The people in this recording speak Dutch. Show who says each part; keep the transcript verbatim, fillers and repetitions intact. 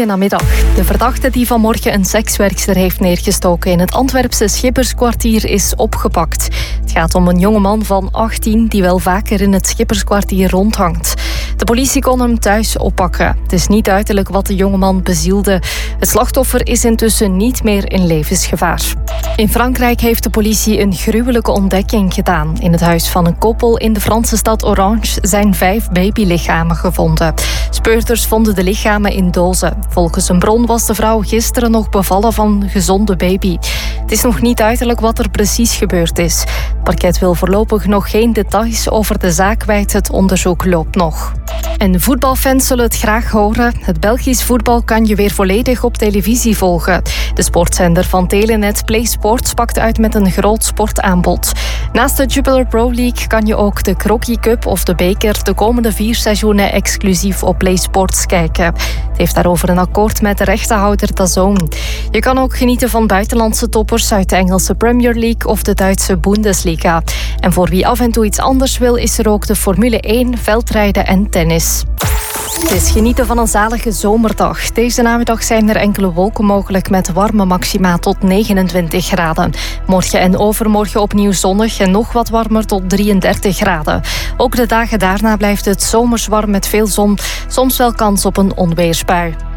Speaker 1: Goedenamiddag. De verdachte die vanmorgen een sekswerkster heeft neergestoken in het Antwerpse Schipperskwartier is opgepakt. Het gaat om een jongeman van achttien die wel vaker in het Schipperskwartier rondhangt. De politie kon hem thuis oppakken. Het is niet duidelijk wat de jongeman bezielde. Het slachtoffer is intussen niet meer in levensgevaar. In Frankrijk heeft de politie een gruwelijke ontdekking gedaan. In het huis van een koppel in de Franse stad Orange zijn vijf babylichamen gevonden. Speurders vonden de lichamen in dozen. Volgens een bron was de vrouw gisteren nog bevallen van een gezonde baby. Het is nog niet duidelijk wat er precies gebeurd is. Het parket wil voorlopig nog geen details over de zaak kwijt. Het onderzoek loopt nog. En voetbalfans zullen het graag horen. Het Belgisch voetbal kan je weer volledig op televisie volgen. De sportzender van Telenet Play Sports pakt uit met een groot sportaanbod. Naast de Jupiler Pro League kan je ook de Crocky Cup of de beker de komende vier seizoenen exclusief op Play Sports kijken. Het heeft daarover een akkoord met de rechtenhouder D A Z N. Je kan ook genieten van buitenlandse toppers uit de Engelse Premier League of de Duitse Bundesliga. En voor wie af en toe iets anders wil, is er ook de Formule één, veldrijden en tennis. Het is genieten van een zalige zomerdag. Deze namiddag zijn er enkele wolken mogelijk met warme maxima tot negenentwintig graden. Morgen en overmorgen opnieuw zonnig en nog wat warmer tot drieëndertig graden. Ook de dagen daarna blijft het zomers warm met veel zon. Soms wel kans op een onweersbui.